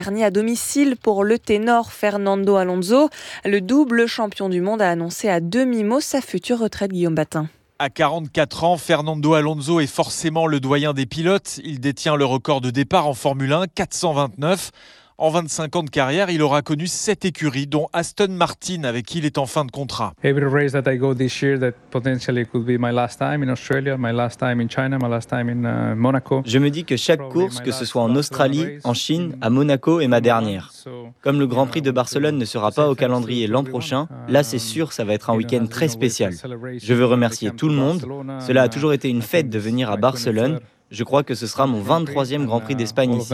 Dernier à domicile pour le ténor Fernando Alonso. Le double champion du monde a annoncé à demi-mot sa future retraite, Guillaume Batin. À 44 ans, Fernando Alonso est forcément le doyen des pilotes. Il détient le record de départ en Formule 1, 429. En 25 ans de carrière, il aura connu 7 écuries, dont Aston Martin, avec qui il est en fin de contrat. Every race that I go this year, that potentially could be my last time in Australia, my last time in China, my last time in Monaco. Je me dis que chaque course, que ce soit en Australie, en Chine, à Monaco, est ma dernière. Comme le Grand Prix de Barcelone ne sera pas au calendrier l'an prochain, là c'est sûr, ça va être un week-end très spécial. Je veux remercier tout le monde. Cela a toujours été une fête de venir à Barcelone. Je crois que ce sera mon 23e Grand Prix d'Espagne ici.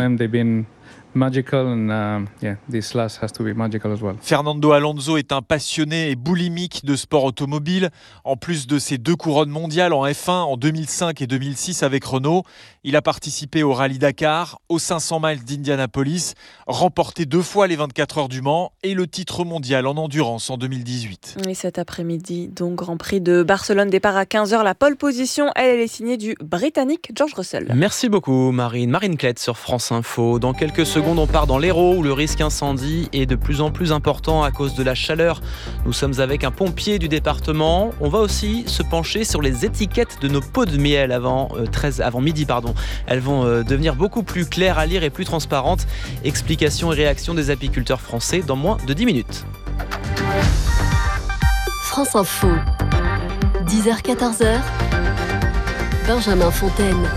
Fernando Alonso est un passionné et boulimique de sport automobile. En plus de ses 2 couronnes mondiales en F1 en 2005 et 2006 avec Renault, il a participé au Rallye Dakar, aux 500 miles d'Indianapolis, remporté 2 fois les 24 heures du Mans et le titre mondial en endurance en 2018. Et cet après-midi, donc Grand Prix de Barcelone, départ à 15h. La pole position, elle est signée du Britannique George Russell. Merci beaucoup Marine Klett sur France Info. Dans quelques secondes, on part dans l'Hérault où le risque incendie est de plus en plus important à cause de la chaleur. Nous sommes avec un pompier du département. On va aussi se pencher sur les étiquettes de nos pots de miel avant midi. Elles vont devenir beaucoup plus claires à lire et plus transparentes. Explications et réactions des apiculteurs français dans moins de 10 minutes. France Info, 10h-14h, Benjamin Fontaine.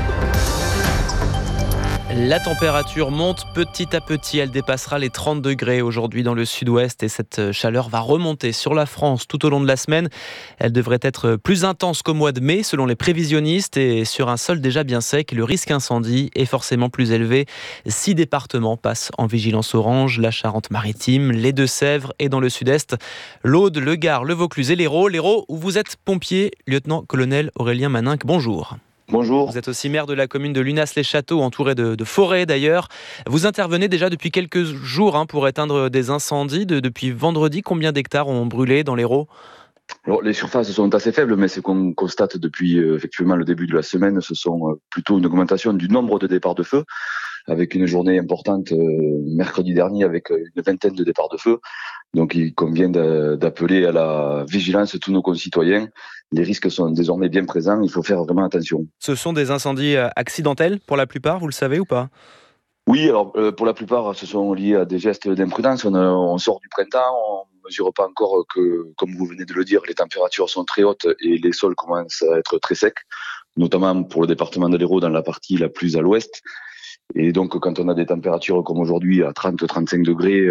La température monte petit à petit, elle dépassera les 30 degrés aujourd'hui dans le sud-ouest et cette chaleur va remonter sur la France tout au long de la semaine. Elle devrait être plus intense qu'au mois de mai selon les prévisionnistes et sur un sol déjà bien sec, le risque incendie est forcément plus élevé. 6 départements passent en vigilance orange, la Charente-Maritime, les Deux-Sèvres et dans le sud-est, l'Aude, le Gard, le Vaucluse et l'Hérault. L'Hérault où vous êtes pompier, lieutenant-colonel Aurélien Maninck, bonjour. Bonjour. Vous êtes aussi maire de la commune de Lunas-les-Châteaux, entouré de forêts d'ailleurs. Vous intervenez déjà depuis quelques jours pour éteindre des incendies. Depuis vendredi, combien d'hectares ont brûlé dans l'Hérault ? Alors, les surfaces sont assez faibles, mais ce qu'on constate depuis effectivement le début de la semaine, ce sont plutôt une augmentation du nombre de départs de feu, avec une journée importante mercredi dernier avec une vingtaine de départs de feu. Donc il convient d'appeler à la vigilance tous nos concitoyens. Les risques sont désormais bien présents, il faut faire vraiment attention. Ce sont des incendies accidentels pour la plupart, vous le savez ou pas ? Oui, alors pour la plupart, ce sont liés à des gestes d'imprudence. On sort du printemps, on ne mesure pas encore que, comme vous venez de le dire, les températures sont très hautes et les sols commencent à être très secs, notamment pour le département de l'Hérault dans la partie la plus à l'ouest. Et donc, quand on a des températures comme aujourd'hui à 30-35 degrés,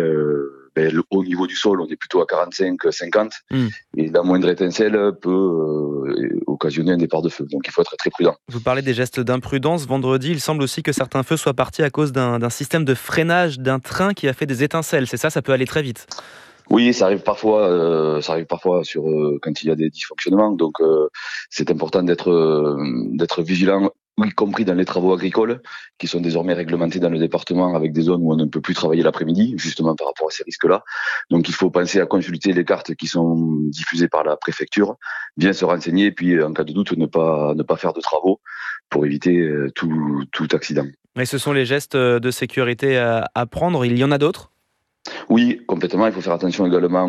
au niveau du sol, on est plutôt à 45-50. Et la moindre étincelle peut occasionner un départ de feu. Donc, il faut être très prudent. Vous parlez des gestes d'imprudence. Vendredi, il semble aussi que certains feux soient partis à cause d'un système de freinage d'un train qui a fait des étincelles. C'est ça peut aller très vite. Oui, ça arrive parfois sur quand il y a des dysfonctionnements. Donc, c'est important d'être vigilant, y compris dans les travaux agricoles, qui sont désormais réglementés dans le département avec des zones où on ne peut plus travailler l'après-midi, justement par rapport à ces risques-là. Donc il faut penser à consulter les cartes qui sont diffusées par la préfecture, bien se renseigner, et puis en cas de doute, ne pas faire de travaux pour éviter tout accident. Et ce sont les gestes de sécurité à prendre, il y en a d'autres ? Oui, complètement. Il faut faire attention également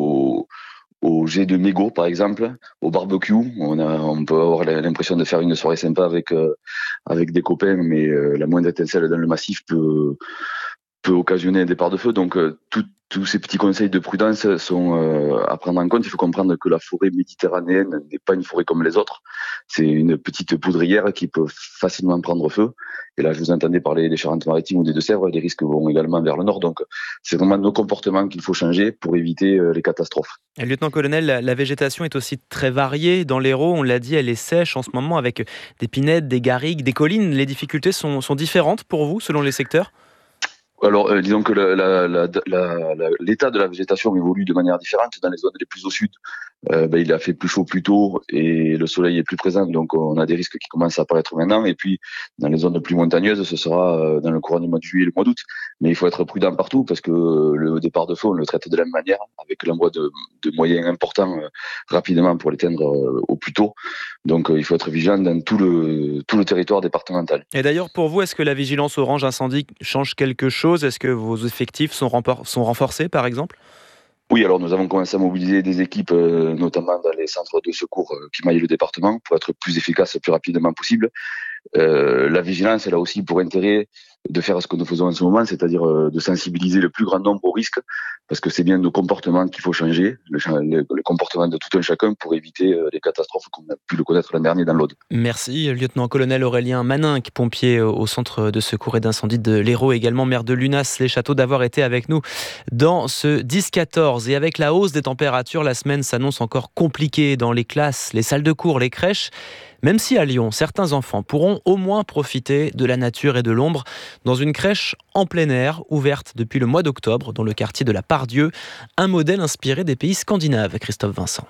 au jet de mégots, par exemple, au barbecue. On peut avoir l'impression de faire une soirée sympa avec des copains, mais la moindre étincelle dans le massif peut occasionner un départ de feu. Donc, tous ces petits conseils de prudence sont à prendre en compte. Il faut comprendre que la forêt méditerranéenne n'est pas une forêt comme les autres. C'est une petite poudrière qui peut facilement prendre feu. Et là, je vous entendais parler des Charentes-Maritimes ou des Deux-Sèvres. Les risques vont également vers le nord. Donc, c'est vraiment nos comportements qu'il faut changer pour éviter les catastrophes. Et lieutenant-colonel, la végétation est aussi très variée. Dans l'Hérault, on l'a dit, elle est sèche en ce moment avec des pinettes, des garrigues, des collines. Les difficultés sont différentes pour vous selon les secteurs ? Alors, disons que l'état de la végétation évolue de manière différente. Dans les zones les plus au sud, il a fait plus chaud plus tôt et le soleil est plus présent, donc on a des risques qui commencent à apparaître maintenant. Et puis dans les zones plus montagneuses, ce sera dans le courant du mois de juillet et le mois d'août. Mais il faut être prudent partout parce que le départ de feu, on le traite de la même manière, avec l'envoi de moyens importants rapidement pour l'éteindre au plus tôt. Donc il faut être vigilant dans tout le territoire départemental. Et d'ailleurs, pour vous, est-ce que la vigilance orange incendie change quelque chose ? Est-ce que vos effectifs sont renforcés, par exemple ? Oui, alors nous avons commencé à mobiliser des équipes, notamment dans les centres de secours qui maillent le département, pour être plus efficace le plus rapidement possible. La vigilance, elle a aussi pour intérêt de faire ce que nous faisons en ce moment, c'est-à-dire de sensibiliser le plus grand nombre aux risques, parce que c'est bien nos comportements qu'il faut changer, le comportement de tout un chacun pour éviter les catastrophes qu'on a pu le connaître l'an dernier dans l'Aude. Merci, lieutenant-colonel Aurélien Maninck, pompier au centre de secours et d'incendie de l'Hérault, également maire de Lunas-les-Châteaux, d'avoir été avec nous dans ce 10-14. Et avec la hausse des températures, la semaine s'annonce encore compliquée dans les classes, les salles de cours, les crèches. Même si à Lyon, certains enfants pourront au moins profiter de la nature et de l'ombre dans une crèche en plein air, ouverte depuis le mois d'octobre dans le quartier de la Pardieu, un modèle inspiré des pays scandinaves. Christophe Vincent.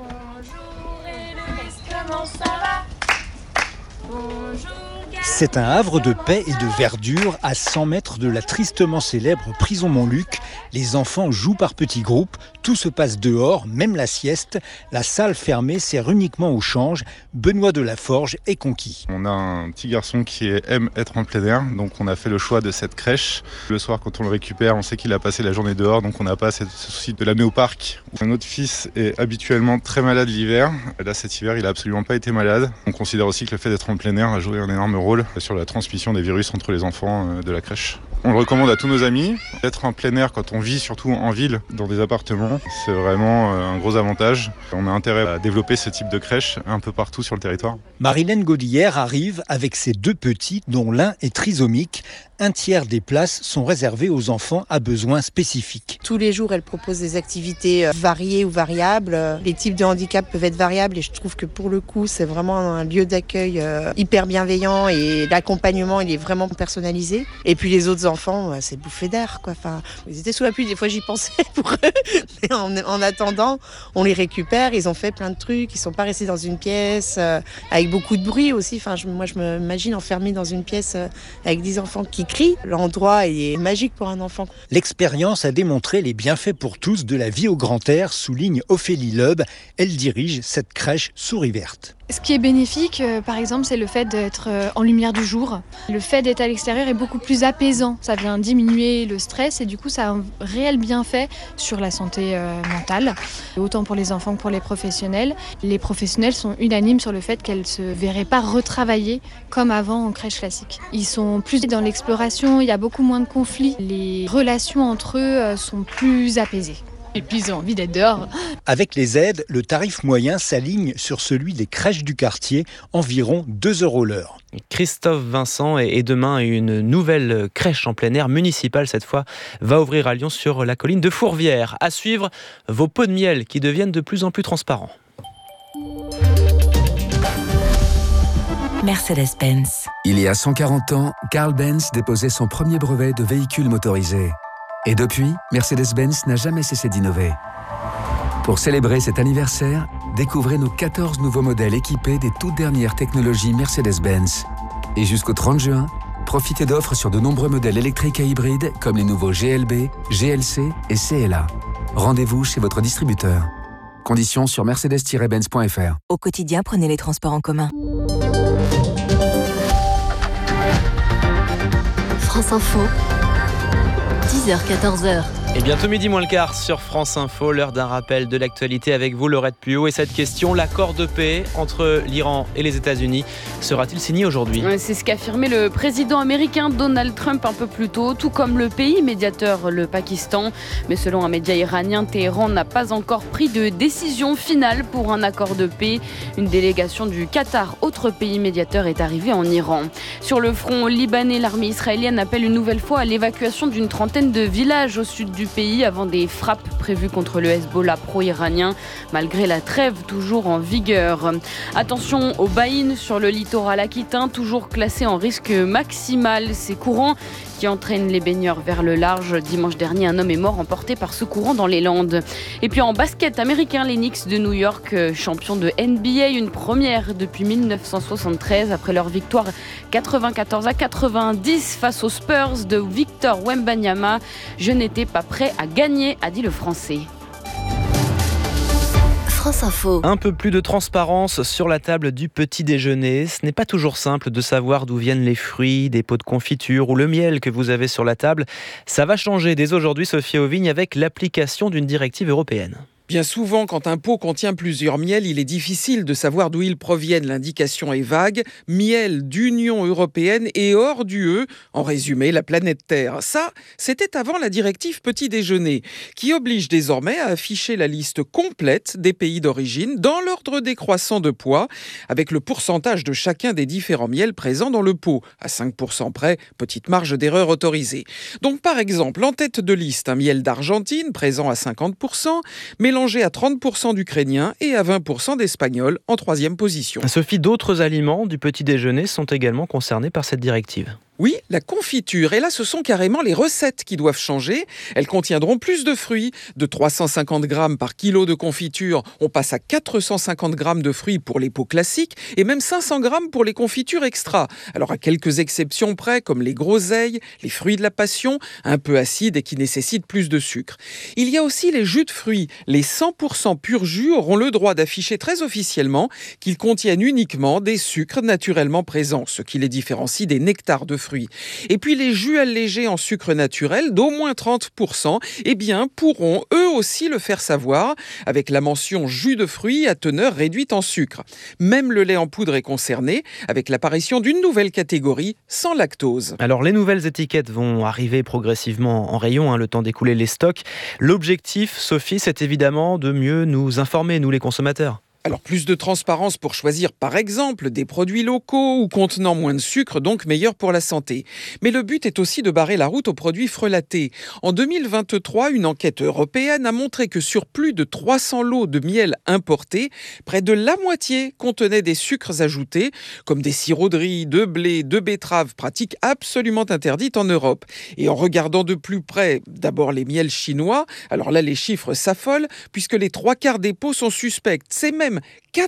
C'est un havre de paix et de verdure à 100 mètres de la tristement célèbre prison Montluc. Les enfants jouent par petits groupes, tout se passe dehors, même la sieste. La salle fermée sert uniquement au change. Benoît Delaforge est conquis. On a un petit garçon qui aime être en plein air, donc on a fait le choix de cette crèche. Le soir, quand on le récupère, on sait qu'il a passé la journée dehors, donc on n'a pas ce souci de l'amener au parc. Notre fils est habituellement très malade l'hiver. Là, cet hiver, il n'a absolument pas été malade. On considère aussi que le fait d'être en plein air a joué un énorme rôle sur la transmission des virus entre les enfants de la crèche. On le recommande à tous nos amis. Être en plein air quand on vit surtout en ville, dans des appartements, c'est vraiment un gros avantage. On a intérêt à développer ce type de crèche un peu partout sur le territoire. Marilène Godillère arrive avec ses 2 petits, dont l'un est trisomique. Un tiers des places sont réservées aux enfants à besoins spécifiques. Tous les jours, elle propose des activités variées ou variables. Les types de handicap peuvent être variables et je trouve que pour le coup, c'est vraiment un lieu d'accueil hyper bienveillant et l'accompagnement, il est vraiment personnalisé. Et puis les autres enfants, c'est bouffé d'air, quoi. Enfin, ils étaient sous la pluie, des fois j'y pensais pour eux. Mais en attendant, on les récupère, ils ont fait plein de trucs, ils sont pas restés dans une pièce avec beaucoup de bruit aussi. Enfin, moi, je m'imagine enfermée dans une pièce avec 10 enfants qui crient. L'endroit est magique pour un enfant. L'expérience a démontré les bienfaits pour tous de la vie au grand air, souligne Ophélie Loeb. Elle dirige cette crèche souris verte. Ce qui est bénéfique, par exemple, c'est le fait d'être en lumière du jour. Le fait d'être à l'extérieur est beaucoup plus apaisant. Ça vient diminuer le stress et du coup, ça a un réel bienfait sur la santé mentale, autant pour les enfants que pour les professionnels. Les professionnels sont unanimes sur le fait qu'elles ne se verraient pas retravailler comme avant en crèche classique. Ils sont plus dans l'exploration, il y a beaucoup moins de conflits. Les relations entre eux sont plus apaisées. Et puis ils ont envie d'être dehors. Avec les aides, le tarif moyen s'aligne sur celui des crèches du quartier, environ 2 € l'heure. Christophe Vincent, et demain une nouvelle crèche en plein air municipale cette fois va ouvrir à Lyon sur la colline de Fourvière. À suivre, vos pots de miel qui deviennent de plus en plus transparents. Mercedes-Benz. Il y a 140 ans, Carl Benz déposait son premier brevet de véhicule motorisé. Et depuis, Mercedes-Benz n'a jamais cessé d'innover. Pour célébrer cet anniversaire, découvrez nos 14 nouveaux modèles équipés des toutes dernières technologies Mercedes-Benz. Et jusqu'au 30 juin, profitez d'offres sur de nombreux modèles électriques et hybrides comme les nouveaux GLB, GLC et CLA. Rendez-vous chez votre distributeur. Conditions sur mercedes-benz.fr. Au quotidien, prenez les transports en commun. France Info, 10h-14h. Et bientôt midi moins le quart sur France Info, l'heure d'un rappel de l'actualité avec vous, Laurette Puot. Et cette question, l'accord de paix entre l'Iran et les États-Unis sera-t-il signé aujourd'hui ? C'est ce qu'a affirmé le président américain Donald Trump un peu plus tôt, tout comme le pays médiateur, le Pakistan. Mais selon un média iranien, Téhéran n'a pas encore pris de décision finale pour un accord de paix. Une délégation du Qatar, autre pays médiateur, est arrivée en Iran. Sur le front libanais, l'armée israélienne appelle une nouvelle fois à l'évacuation d'une trentaine de villages au sud du pays avant des frappes prévues contre le Hezbollah pro-iranien, malgré la trêve toujours en vigueur. Attention aux baïnes sur le littoral aquitain, toujours classé en risque maximal. Ces courants qui qui entraîne les baigneurs vers le large. Dimanche dernier, un homme est mort emporté par ce courant dans les Landes. Et puis en basket américain, les Knicks de New York, champions de NBA, une première depuis 1973 après leur victoire 94-90 face aux Spurs de Victor Wembanyama. Je n'étais pas prêt à gagner, a dit le Français. France Info. Un peu plus de transparence sur la table du petit déjeuner. Ce n'est pas toujours simple de savoir d'où viennent les fruits, des pots de confiture ou le miel que vous avez sur la table. Ça va changer dès aujourd'hui, Sophie Auvigne, avec l'application d'une directive européenne. Bien souvent, quand un pot contient plusieurs miels, il est difficile de savoir d'où ils proviennent. L'indication est vague. Miel d'Union européenne et hors d'UE, en résumé, la planète Terre. Ça, c'était avant la directive petit déjeuner, qui oblige désormais à afficher la liste complète des pays d'origine dans l'ordre décroissant de poids, avec le pourcentage de chacun des différents miels présents dans le pot. À 5% près, petite marge d'erreur autorisée. Donc par exemple, en tête de liste, un miel d'Argentine, présent à 50%, mélangé à 30% d'ukrainien et à 20% d'espagnol en troisième position. Sophie, d'autres aliments du petit déjeuner sont également concernés par cette directive. Oui, la confiture. Et là, ce sont carrément les recettes qui doivent changer. Elles contiendront plus de fruits. De 350 grammes par kilo de confiture, on passe à 450 grammes de fruits pour les pots classiques et même 500 grammes pour les confitures extra. Alors, à quelques exceptions près, comme les groseilles, les fruits de la passion, un peu acides et qui nécessitent plus de sucre. Il y a aussi les jus de fruits. Les 100% pur jus auront le droit d'afficher très officiellement qu'ils contiennent uniquement des sucres naturellement présents, ce qui les différencie des nectars de fruits. Et puis les jus allégés en sucre naturel d'au moins 30%, pourront eux aussi le faire savoir avec la mention jus de fruits à teneur réduite en sucre. Même le lait en poudre est concerné avec l'apparition d'une nouvelle catégorie sans lactose. Alors les nouvelles étiquettes vont arriver progressivement en rayon, le temps d'écouler les stocks. L'objectif, Sophie, c'est évidemment de mieux nous informer, nous les consommateurs. Alors plus de transparence pour choisir par exemple des produits locaux ou contenant moins de sucre, donc meilleurs pour la santé. Mais le but est aussi de barrer la route aux produits frelatés. En 2023, une enquête européenne a montré que sur plus de 300 lots de miel importés, près de la moitié contenaient des sucres ajoutés, comme des sirops de riz, de blé, de betterave, pratique absolument interdite en Europe. Et en regardant de plus près, d'abord les miels chinois, alors là les chiffres s'affolent, puisque les 3/4 des pots sont suspects. C'est même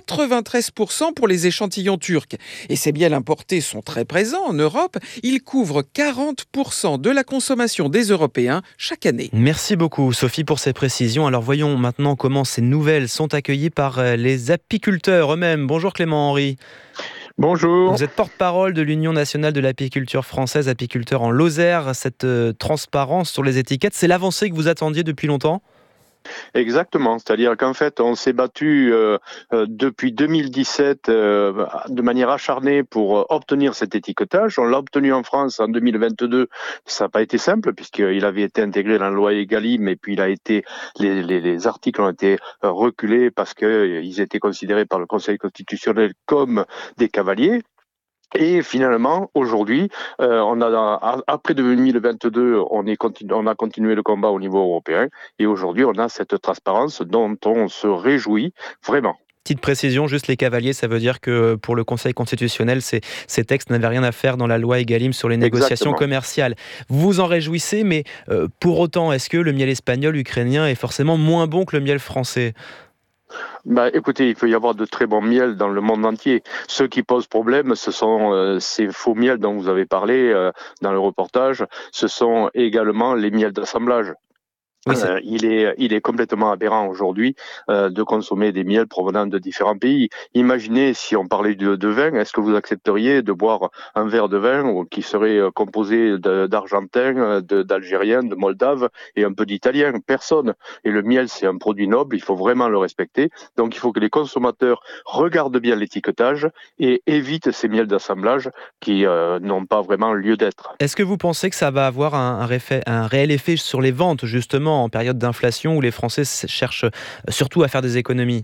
93% pour les échantillons turcs. Et ces miels importés sont très présents en Europe. Ils couvrent 40% de la consommation des Européens chaque année. Merci beaucoup Sophie pour ces précisions. Alors voyons maintenant comment ces nouvelles sont accueillies par les apiculteurs eux-mêmes. Bonjour Clément Henry. Bonjour. Vous êtes porte-parole de l'Union nationale de l'apiculture française, apiculteur en Lozère. Cette transparence sur les étiquettes, c'est l'avancée que vous attendiez depuis longtemps ? Exactement, c'est-à-dire qu'en fait on s'est battu depuis 2017 de manière acharnée pour obtenir cet étiquetage. On l'a obtenu en France en 2022, ça n'a pas été simple puisqu'il avait été intégré dans la loi Egalim et puis les articles ont été reculés parce qu'ils étaient considérés par le Conseil constitutionnel comme des cavaliers. Et finalement, aujourd'hui, après 2022, on a continué le combat au niveau européen. Et aujourd'hui, on a cette transparence dont on se réjouit vraiment. Petite précision, juste les cavaliers, ça veut dire que pour le Conseil constitutionnel, ces textes n'avaient rien à faire dans la loi Egalim sur les négociations commerciales. Vous vous en réjouissez, mais pour autant, est-ce que le miel espagnol, ukrainien est forcément moins bon que le miel français ? Écoutez, il peut y avoir de très bons miels dans le monde entier. Ce qui pose problème, ce sont ces faux miels dont vous avez parlé dans le reportage. Ce sont également les miels d'assemblage. Oui, il est complètement aberrant aujourd'hui de consommer des miels provenant de différents pays. Imaginez si on parlait de vin, est-ce que vous accepteriez de boire un verre de vin qui serait composé d'Argentins, d'Algériens, de Moldaves et un peu d'Italiens? Personne. Et le miel, c'est un produit noble, il faut vraiment le respecter. Donc il faut que les consommateurs regardent bien l'étiquetage et évitent ces miels d'assemblage qui n'ont pas vraiment lieu d'être. Est-ce que vous pensez que ça va avoir un réel effet sur les ventes, justement, en période d'inflation où les Français cherchent surtout à faire des économies ?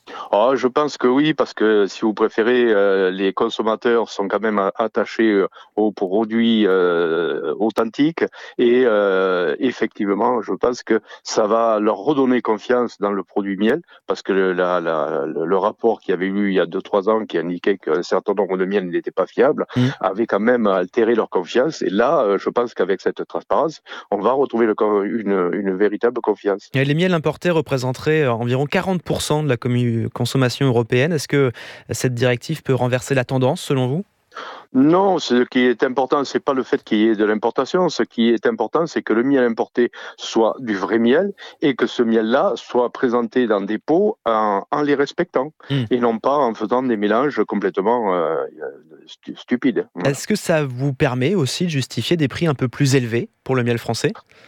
Je pense que oui, parce que si vous préférez, les consommateurs sont quand même attachés aux produits authentiques et effectivement, je pense que ça va leur redonner confiance dans le produit miel, parce que le rapport qu'il y avait eu il y a 2-3 ans qui indiquait qu'un certain nombre de miels n'étaient pas fiables avait quand même altéré leur confiance. Et là, je pense qu'avec cette transparence, on va retrouver une véritable confiance. Et les miels importés représenteraient environ 40% de la consommation européenne. Est-ce que cette directive peut renverser la tendance selon vous ? Non, ce qui est important, c'est pas le fait qu'il y ait de l'importation. Ce qui est important, c'est que le miel importé soit du vrai miel et que ce miel-là soit présenté dans des pots en les respectant et non pas en faisant des mélanges complètement stupides. Est-ce que ça vous permet aussi de justifier des prix un peu plus élevés pour le miel français ?